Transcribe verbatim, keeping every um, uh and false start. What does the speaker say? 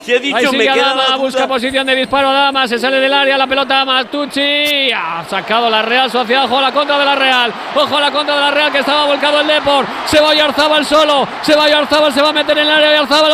¿Qué he dicho? Ahí sigue Me queda Adama, busca posición de disparo Adama, se sale del área, la pelota Mastucci, ha sacado la Real Sociedad, ojo a la contra de la Real, ojo a la contra de la Real que estaba volcado el Depor, se va Oyarzábal solo, se va Oyarzábal, se va a meter en el área Oyarzábal.